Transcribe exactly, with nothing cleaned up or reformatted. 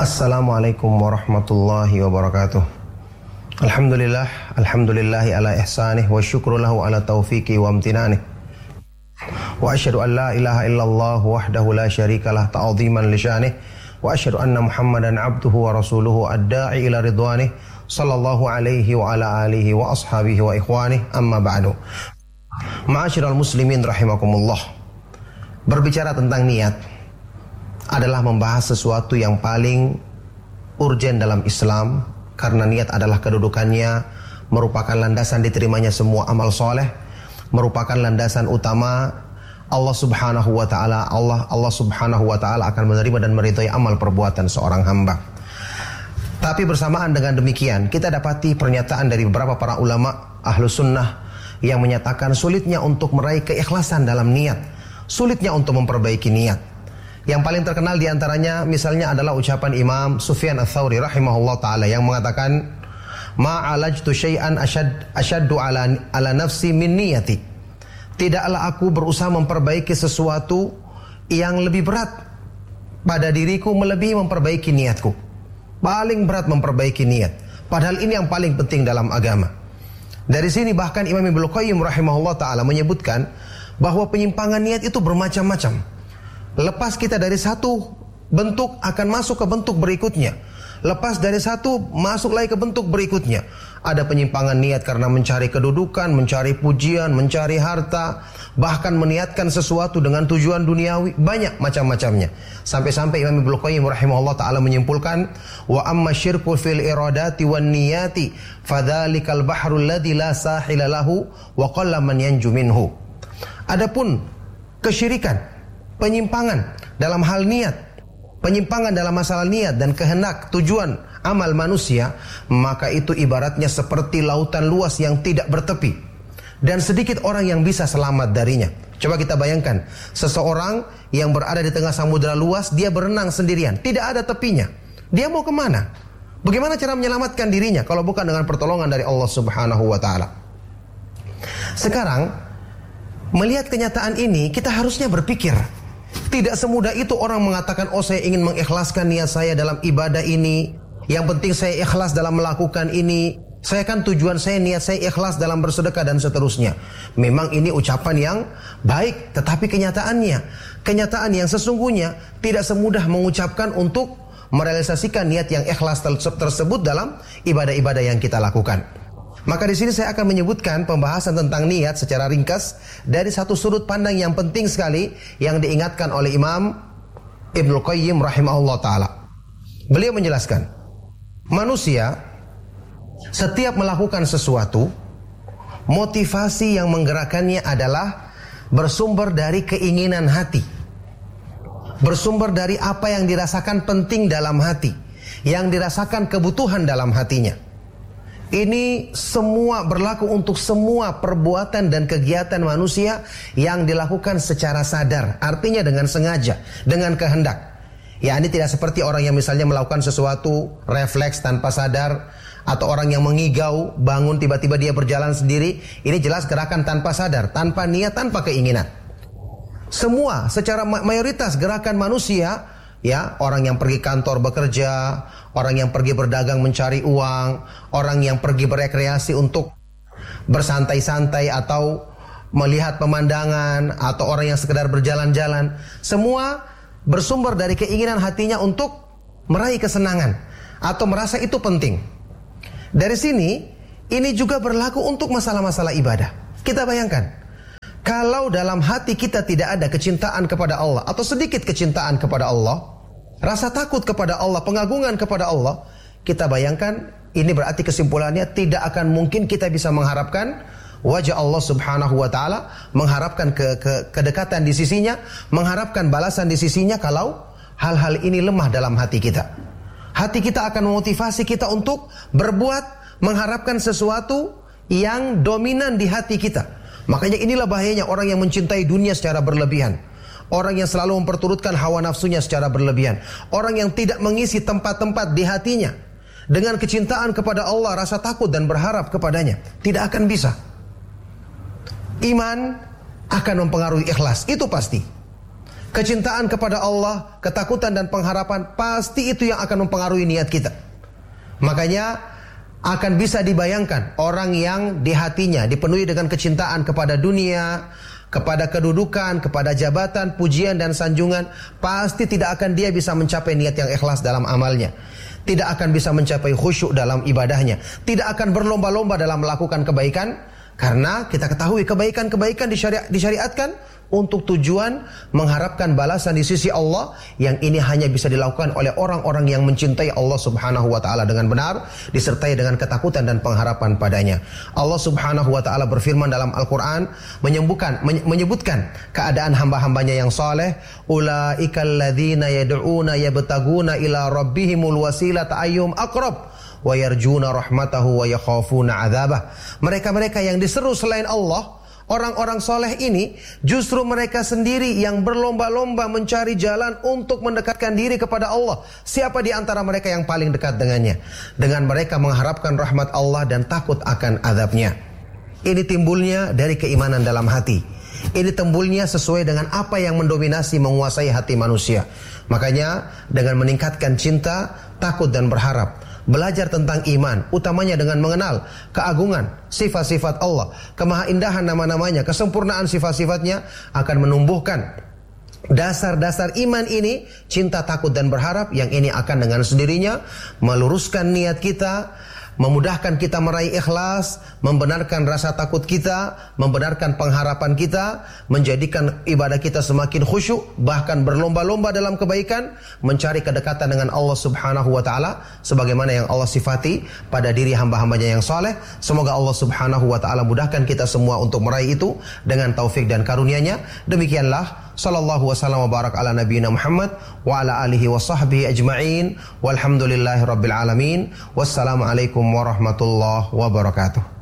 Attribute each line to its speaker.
Speaker 1: Assalamualaikum warahmatullahi wabarakatuh. Alhamdulillah, alhamdulillahi ala ihsanih wa syukru lahu ala taufiqi wa amtinanih. Wa asyhadu an la ilaha illallah wahdahu la syarikalah ta'ziman li sya'nih wa asyhadu anna Muhammadan abduhu wa rasuluhu ad-da'i ila ridwanih sallallahu alaihi wa ala alihi wa ashabihi wa ikhwanih, amma ba'du. Ma'asyiral muslimin rahimakumullah. Berbicara tentang niat adalah membahas sesuatu yang paling urgen dalam Islam, karena niat adalah kedudukannya merupakan landasan diterimanya semua amal soleh, merupakan landasan utama Allah subhanahu wa ta'ala. Allah Allah subhanahu wa ta'ala akan menerima dan meridhai amal perbuatan seorang hamba. Tapi bersamaan dengan demikian, kita dapati pernyataan dari beberapa para ulama ahlu sunnah yang menyatakan sulitnya untuk meraih keikhlasan dalam niat, sulitnya untuk memperbaiki niat. Yang paling terkenal diantaranya misalnya adalah ucapan Imam Sufyan Ats-Tsauri rahimahullah ta'ala yang mengatakan, ma'alajtu syai'an asyad, asyaddu ala, ala nafsi min niyati. Tidaklah aku berusaha memperbaiki sesuatu yang lebih berat pada diriku melebihi memperbaiki niatku. Paling berat memperbaiki niat, padahal ini yang paling penting dalam agama. Dari sini bahkan Imam Ibnu Qayyim rahimahullah ta'ala menyebutkan bahwa penyimpangan niat itu bermacam-macam. Lepas kita dari satu bentuk akan masuk ke bentuk berikutnya. Lepas dari satu masuk lagi ke bentuk berikutnya. Ada penyimpangan niat karena mencari kedudukan, mencari pujian, mencari harta, bahkan meniatkan sesuatu dengan tujuan duniawi, banyak macam-macamnya. Sampai-sampai Imam Ibnu Qayyim rahimahullah ta'ala menyimpulkan, wa amma syirku fil iradati wan niyati fadzalikal bahrul ladzi la sahila lahu wa qalla man yanju minhu. Adapun kesyirikan, penyimpangan dalam hal niat, penyimpangan dalam masalah niat dan kehendak tujuan amal manusia, maka itu ibaratnya seperti lautan luas yang tidak bertepi, dan sedikit orang yang bisa selamat darinya. Coba kita bayangkan, seseorang yang berada di tengah samudera luas, dia berenang sendirian, tidak ada tepinya. Dia mau kemana? Bagaimana cara menyelamatkan dirinya kalau bukan dengan pertolongan dari Allah subhanahu wa ta'ala? Sekarang, melihat kenyataan ini, kita harusnya berpikir, tidak semudah itu orang mengatakan, oh saya ingin mengikhlaskan niat saya dalam ibadah ini, yang penting saya ikhlas dalam melakukan ini, saya kan tujuan saya, niat saya ikhlas dalam bersedekah dan seterusnya. Memang ini ucapan yang baik, tetapi kenyataannya, kenyataan yang sesungguhnya tidak semudah mengucapkan untuk merealisasikan niat yang ikhlas tersebut dalam ibadah-ibadah yang kita lakukan. Maka di sini saya akan menyebutkan pembahasan tentang niat secara ringkas dari satu sudut pandang yang penting sekali yang diingatkan oleh Imam Ibnu Qayyim rahimahullah ta'ala. Beliau menjelaskan, manusia setiap melakukan sesuatu, motivasi yang menggerakkannya adalah bersumber dari keinginan hati, bersumber dari apa yang dirasakan penting dalam hati, yang dirasakan kebutuhan dalam hatinya. Ini semua berlaku untuk semua perbuatan dan kegiatan manusia yang dilakukan secara sadar, artinya dengan sengaja, dengan kehendak. Ya, ini tidak seperti orang yang misalnya melakukan sesuatu refleks tanpa sadar, atau orang yang mengigau, bangun tiba-tiba dia berjalan sendiri. Ini jelas gerakan tanpa sadar, tanpa niat, tanpa keinginan. Semua secara mayoritas gerakan manusia, ya, orang yang pergi kantor bekerja, orang yang pergi berdagang mencari uang, orang yang pergi berekreasi untuk bersantai-santai atau melihat pemandangan, atau orang yang sekedar berjalan-jalan, semua bersumber dari keinginan hatinya untuk meraih kesenangan atau merasa itu penting. Dari sini, ini juga berlaku untuk masalah-masalah ibadah. Kita bayangkan, kalau dalam hati kita tidak ada kecintaan kepada Allah atau sedikit kecintaan kepada Allah, rasa takut kepada Allah, pengagungan kepada Allah, kita bayangkan ini berarti kesimpulannya tidak akan mungkin kita bisa mengharapkan wajah Allah subhanahu wa ta'ala, mengharapkan ke, ke, kedekatan di sisinya, mengharapkan balasan di sisinya kalau hal-hal ini lemah dalam hati kita. Hati kita akan memotivasi kita untuk berbuat, mengharapkan sesuatu yang dominan di hati kita. Makanya inilah bahayanya orang yang mencintai dunia secara berlebihan, orang yang selalu memperturutkan hawa nafsunya secara berlebihan, orang yang tidak mengisi tempat-tempat di hatinya dengan kecintaan kepada Allah, rasa takut dan berharap kepadanya. Tidak akan bisa. Iman akan mempengaruhi ikhlas, itu pasti. Kecintaan kepada Allah, ketakutan dan pengharapan, pasti itu yang akan mempengaruhi niat kita. Makanya akan bisa dibayangkan orang yang di hatinya dipenuhi dengan kecintaan kepada dunia, kepada kedudukan, kepada jabatan, pujian dan sanjungan, pasti tidak akan dia bisa mencapai niat yang ikhlas dalam amalnya. Tidak akan bisa mencapai khusyuk dalam ibadahnya. Tidak akan berlomba-lomba dalam melakukan kebaikan. Karena kita ketahui kebaikan-kebaikan disyari- disyariatkan untuk tujuan mengharapkan balasan di sisi Allah, yang ini hanya bisa dilakukan oleh orang-orang yang mencintai Allah Subhanahu wa taala dengan benar, disertai dengan ketakutan dan pengharapan padanya. Allah Subhanahu wa taala berfirman dalam Al-Qur'an menyebutkan menyebutkan keadaan hamba-hambanya yang saleh, ulaikal ladzina yad'una yabtaguna ila rabbihimul wasilata ayyuhum aqrab wa yarjuna rahmatahu wa yakhafuna adzabah. Mereka-mereka yang diseru selain Allah, orang-orang soleh ini, justru mereka sendiri yang berlomba-lomba mencari jalan untuk mendekatkan diri kepada Allah. Siapa di antara mereka yang paling dekat dengannya? Dengan mereka mengharapkan rahmat Allah dan takut akan azabnya. Ini timbulnya dari keimanan dalam hati. Ini timbulnya sesuai dengan apa yang mendominasi menguasai hati manusia. Makanya dengan meningkatkan cinta, takut dan berharap, belajar tentang iman, utamanya dengan mengenal keagungan sifat-sifat Allah, kemahaindahan nama-namanya, kesempurnaan sifat-sifatnya, akan menumbuhkan dasar-dasar iman ini, cinta, takut dan berharap, yang ini akan dengan sendirinya meluruskan niat kita, memudahkan kita meraih ikhlas, membenarkan rasa takut kita, membenarkan pengharapan kita, menjadikan ibadah kita semakin khusyuk, bahkan berlomba-lomba dalam kebaikan, mencari kedekatan dengan Allah Subhanahu wa taala sebagaimana yang Allah sifati pada diri hamba-hambanya yang saleh. Semoga Allah Subhanahu wa taala mudahkan kita semua untuk meraih itu dengan taufik dan karunia-Nya. Demikianlah, sallallahu wasallam wa barak ala nabiyina Muhammad wa ala alihi wa sahbihi ajma'in, walhamdulillahi rabbil alamin. Wassalamualaikum warahmatullahi wabarakatuh.